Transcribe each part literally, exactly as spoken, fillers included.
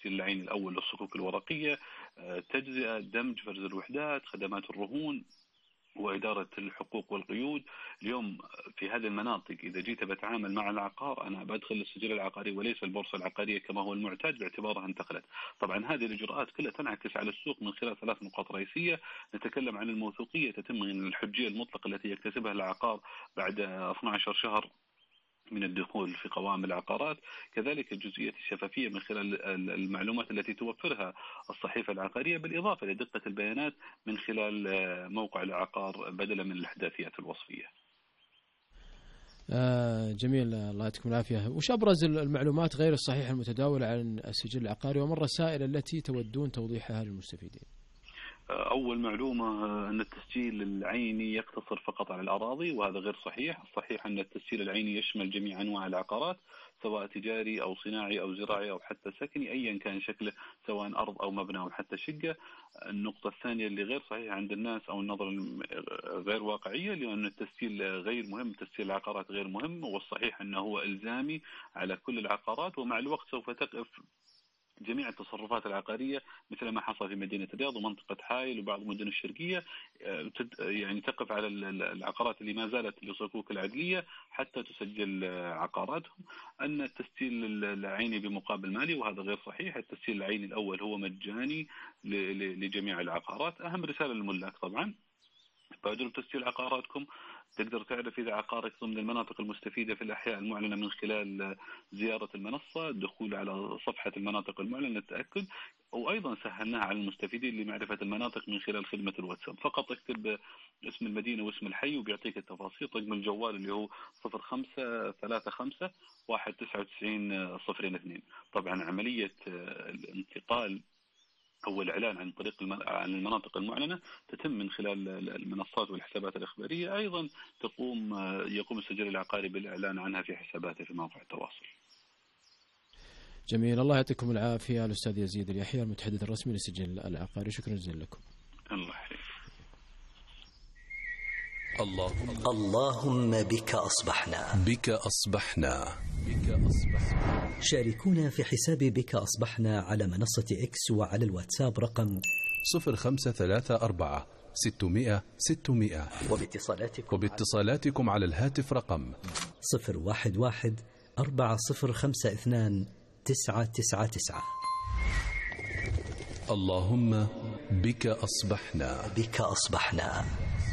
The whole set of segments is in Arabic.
التسجيل العيني الأول للصكوك الورقية، تجزئة، دمج، فرز الوحدات، خدمات الرهون، وإدارة الحقوق والقيود. اليوم في هذه المناطق إذا جيت بتعامل مع العقار أنا بدخل السجل العقاري وليس البورصة العقارية كما هو المعتاد باعتبارها انتقلت. طبعا هذه الإجراءات كلها تنعكس على السوق من خلال ثلاث نقاط رئيسية. نتكلم عن الموثوقية، تتم من الحجية المطلقة التي يكتسبها العقار بعد اثني عشر شهر من الدخول في قوائم العقارات. كذلك جزئية الشفافية من خلال المعلومات التي توفرها الصحيفة العقارية، بالإضافة لدقة البيانات من خلال موقع العقار بدلا من الإحداثيات الوصفية. آه جميل، الله يعطيكم العافية. وش أبرز المعلومات غير الصحيحة المتداولة عن السجل العقاري، وما الرسائل التي تودون توضيحها للمستفيدين؟ أول معلومة أن التسجيل العيني يقتصر فقط على الأراضي، وهذا غير صحيح. الصحيح أن التسجيل العيني يشمل جميع أنواع العقارات، سواء تجاري أو صناعي أو زراعي أو حتى سكني، أيا كان شكله، سواء أرض أو مبنى أو حتى شقة. النقطة الثانية اللي غير صحيحة عند الناس أو النظرة غير واقعية، لأن التسجيل غير مهم، تسجيل العقارات غير مهم، والصحيح أنه هو إلزامي على كل العقارات، ومع الوقت سوف تقف جميع التصرفات العقارية مثل ما حصل في مدينة الرياض ومنطقة حائل وبعض المدن الشرقية، يعني تقف على العقارات اللي ما زالت لصكوك العدلية حتى تسجل عقاراتهم. أن التسجيل العيني بمقابل مالي، وهذا غير صحيح. التسجيل العيني الأول هو مجاني لجميع العقارات. أهم رسالة للملاك طبعا، بادروا بتسجيل عقاراتكم. تقدر تعرف إذا عقارك ضمن المناطق المستفيدة في الأحياء المعلنة من خلال زيارة المنصة، الدخول على صفحة المناطق المعلنة للتأكد، وأيضا سهلناها على المستفيدين لمعرفة المناطق من خلال خدمة الواتساب. فقط اكتب اسم المدينة واسم الحي وبيعطيك التفاصيل. رقم الجوال اللي هو صفر خمسة ثلاثة خمسة واحد تسعة وتسعين صفرين اثنين. طبعا عملية الانتقال أو الإعلان عن طريق عن المناطق المعلنة تتم من خلال المنصات والحسابات الإخبارية. أيضا تقوم يقوم السجل العقاري بالإعلان عنها في حساباته في مواقع التواصل. جميل، الله يعطيكم العافية. الأستاذ يزيد اليحيى، المتحدث الرسمي للسجل العقاري، شكرا جزيلا لكم. الله يحييك. اللهم اللهم بك أصبحنا بك أصبحنا بك أصبحنا. شاركونا في حساب بك أصبحنا على منصة إكس وعلى الواتساب رقم صفر خمسة ثلاثة أربعة ستمائة ستمائة، وباتصالاتكم وباتصالاتكم على الهاتف رقم صفر واحد واحد أربعة صفر خمسة اثنان تسعة تسعة تسعة. اللهم بك أصبحنا بك أصبحنا.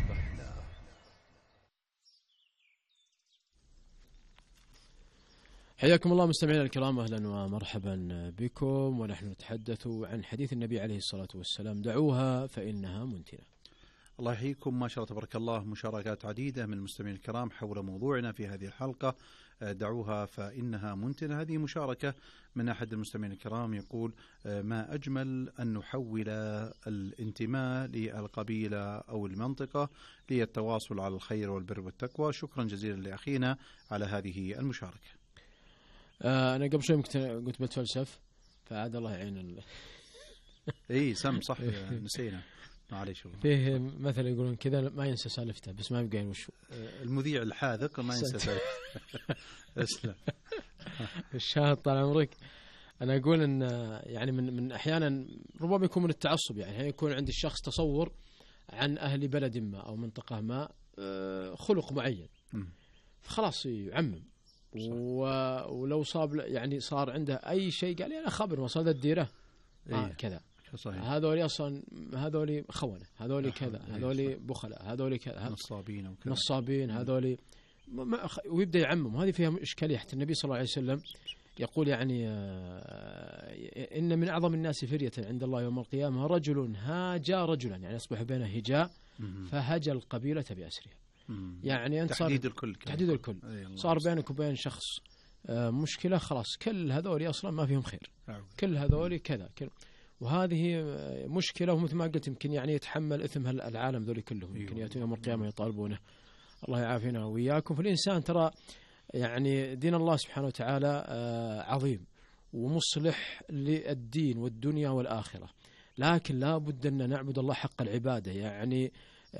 حياكم الله مستمعينا الكرام، أهلا ومرحبا بكم، ونحن نتحدث عن حديث النبي عليه الصلاة والسلام: دعوها فإنها منتنة. الله يحييكم، ما شاء الله تبارك الله، مشاركات عديدة من المستمعين الكرام حول موضوعنا في هذه الحلقة، دعوها فإنها منتنة. هذه مشاركة من أحد المستمعين الكرام يقول: ما أجمل أن نحول الانتماء للقبيلة أو المنطقة للتواصل على الخير والبر والتقوى. شكرا جزيلا لأخينا على هذه المشاركة. أنا قبل شوي قلت بتفلسف، فعاد الله يعين ال... إيه سم صح نسينا، معليش. فيه مثل يقولون كذا ما ينسى سالفته، بس ما يبقى وش المذيع الحاذق ما ينسى سالفته. اسلم. الشاهد طال عمرك، أنا أقول إن يعني من من أحيانا ربما يكون من التعصب، يعني يكون عند الشخص تصور عن أهل بلد ما أو منطقة ما خلق معين، خلاص يعمم. ولو صاب يعني صار عنده أي شيء قال أنا خبر وصل الديرة آه إيه. كذا هذول أصلا هذول خونة، هذول كذا، هذول بخلاء، هذول كذا، نصابين وكذا، نصابين هذول، ويبدأ يعمم. وهذه فيها إشكالية. حتى النبي صلى الله عليه وسلم يقول يعني إن من أعظم الناس فرية عند الله يوم القيامة رجل هاجا رجلا، يعني أصبح بينه هجاء فهجا القبيلة بأسرها. يعني أنت تحديد الكل تحديد الكل صار بينك وبين شخص مشكلة، خلاص كل هذول أصلا ما فيهم خير، كل هذول كذا كل. وهذه مشكلة، ومثل ما قلت يمكن يعني يتحمل إثم العالم ذولي كلهم، يمكن يأتون يوم القيامة يطالبونه. الله يعافينا وإياكم. فالإنسان ترى يعني دين الله سبحانه وتعالى عظيم ومصلح للدين والدنيا والآخرة، لكن لا بد أن نعبد الله حق العبادة، يعني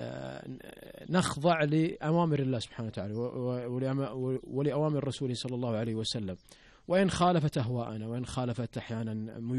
نخضع لأوامر الله سبحانه وتعالى ولأوامر رسوله صلى الله عليه وسلم، وإن خالفت أهواءنا وإن خالفت أحيانا